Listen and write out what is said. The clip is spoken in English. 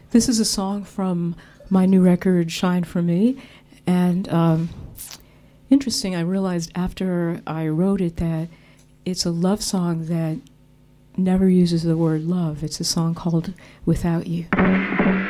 This is a song from my new record, Shine For Me. And interesting, I realized after I wrote it that it's a love song that never uses the word love. It's a song called Without You.